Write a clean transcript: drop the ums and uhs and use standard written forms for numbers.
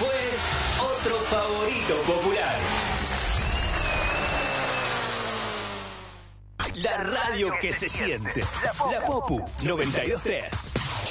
fue otro favorito popular. La radio que se siente. La Popu 92.3.